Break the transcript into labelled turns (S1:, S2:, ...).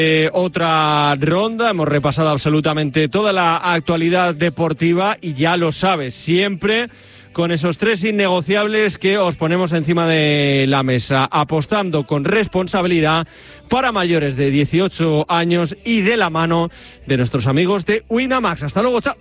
S1: Otra ronda, hemos repasado absolutamente toda la actualidad deportiva y ya lo sabes, siempre con esos 3 innegociables que os ponemos encima de la mesa, apostando con responsabilidad para mayores de 18 años y de la mano de nuestros amigos de Winamax. Hasta luego, chao.